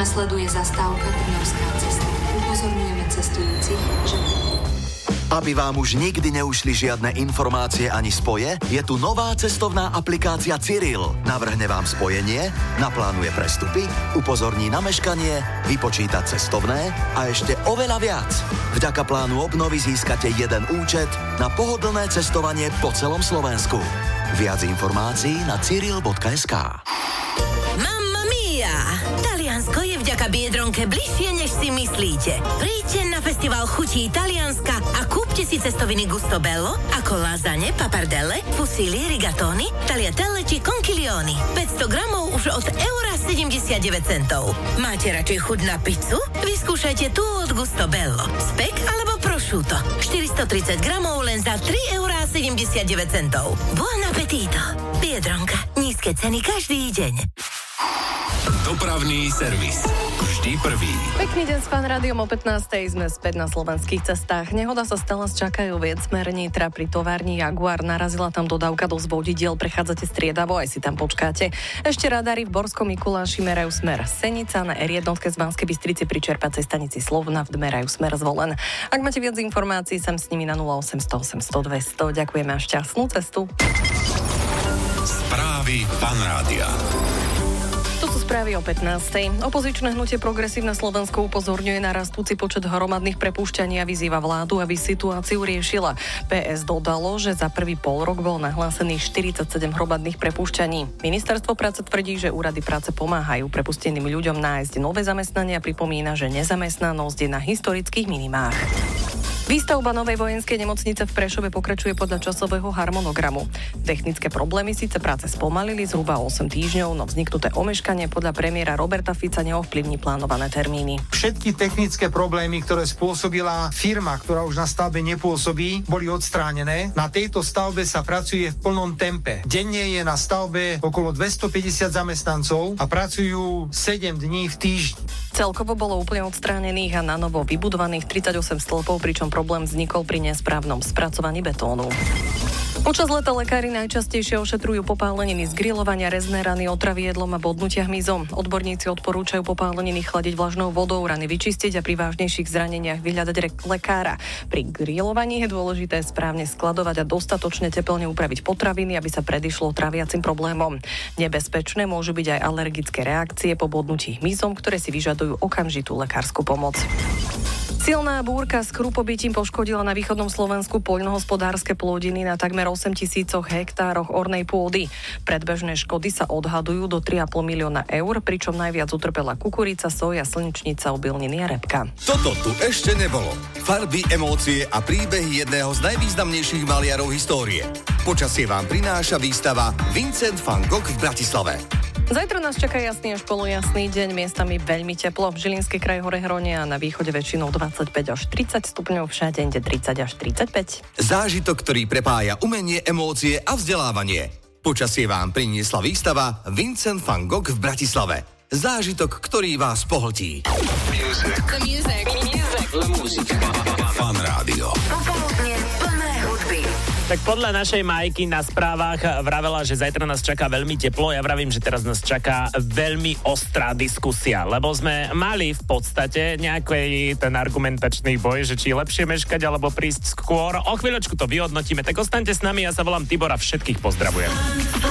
Nasleduje zastávka Trnavská cesta. Upozorňujeme cestujúcich, že... Aby vám už nikdy neušli žiadne informácie ani spoje, je tu nová cestovná aplikácia Cyril. Navrhne vám spojenie, naplánuje prestupy, upozorní na meškanie, vypočíta cestovné a ešte oveľa viac. Vďaka plánu obnovy získate jeden účet na pohodlné cestovanie po celom Slovensku. Viac informácií na cyril.sk. Mamma mia! Taliansko je vďaka Biedronke bližšie, než si myslíte. Príďte na festival chutí Talianska a kúpte si cestoviny Gusto Bello ako lasagne, papardelle, fusilli, rigatoni, tagliatelle či conchiglioni. 500 gramov už od €1,79. Máte radšej chuť na pizzu? Vyskúšajte tú od Gusto Bello. Spek alebo prosciutto. 430 gramov len za €3,79. Buon appetito! Biedronka. Nízke ceny každý deň. Dopravný servis. Vždy prvý. Pekný deň s Fan Rádiom o 15:00 sme späť na slovenských cestách. Nehoda sa stala z Čakajoviec smer Nitra pri továrni Jaguar. Narazila tam dodávka do vodidiel, prechádzate striedavo, aj si tam počkáte. Ešte radary v Borskom Mikuláši merajú smer Senica, na R1 z Banskej Bystrici pri čerpacej stanici Slovnaft merajú smer Zvolen. Ak máte viac informácií, sem s nimi na 0800 800 200. Ďakujeme a šťastnú cestu. Správy Fan Rádia. To sú správy o 15:00. Opozičné hnutie Progresívne Slovensko upozorňuje na rastúci počet hromadných prepúšťaní a vyzýva vládu, aby situáciu riešila. PS dodalo, že za prvý polrok bol nahlásených 47 hromadných prepúšťaní. Ministerstvo práce tvrdí, že úrady práce pomáhajú prepusteným ľuďom nájsť nové zamestnania a pripomína, že nezamestnanosť je na historických minimách. Výstavba novej vojenskej nemocnice v Prešove pokračuje podľa časového harmonogramu. Technické problémy síce práce spomalili zhruba 8 týždňov, no vzniknuté omeškanie podľa premiéra Roberta Fica neovplyvní plánované termíny. Všetky technické problémy, ktoré spôsobila firma, ktorá už na stavbe nepôsobí, boli odstránené. Na tejto stavbe sa pracuje v plnom tempe. Denne je na stavbe okolo 250 zamestnancov a pracujú 7 dní v týždni. Celkovo bolo úplne odstránených a na novo vybudovaných 38 stĺpov, pričom problém vznikol pri nesprávnom spracovaní betónu. Počas leta lekári najčastejšie ošetrujú popáleniny z grilovania, rezné rany, otravy jedlom a bodnutia hmyzom. Odborníci odporúčajú popáleniny chladiť vlažnou vodou, rany vyčistiť a pri vážnejších zraneniach vyhľadať lekára. Pri grilovaní je dôležité správne skladovať a dostatočne teplne upraviť potraviny, aby sa predišlo traviacim problémom. Nebezpečné môžu byť aj alergické reakcie po bodnutí hmyzom, ktoré si vyžadujú okamžitú lekárskú pomoc. Silná búrka s krúpobytím poškodila na východnom Slovensku poľnohospodárske plodiny na takmer 8 000 hektároch ornej pôdy. Predbežné škody sa odhadujú do 3,5 milióna eur, pričom najviac utrpela kukurica, soja, slnečnica, obilniny a repka. Toto tu ešte nebolo. Farby, emócie a príbehy jedného z najvýznamnejších maliarov histórie. Počasie vám prináša výstava Vincent van Gogh v Bratislave. Zajtra nás čaká jasný až polojasný deň, miestami veľmi teplo. V Žilinský kraj hore Hronie a na východe väčšinou 25 až 30 stupňov, všade 30 až 35. Zážitok, ktorý prepája umenie, emócie a vzdelávanie. Počasie vám priniesla výstava Vincent van Gogh v Bratislave. Zážitok, ktorý vás pohltí. Fan Rádio. Popoludne plné hudby. Tak podľa našej Majky na správach vravela, že zajtra nás čaká veľmi teplo. Ja vravím, že teraz nás čaká veľmi ostrá diskusia, lebo sme mali v podstate nejaký ten argumentačný boj, že či je lepšie meškať alebo prísť skôr. O chvíľočku to vyhodnotíme, tak ostaňte s nami, ja sa volám Tibor a všetkých pozdravujem.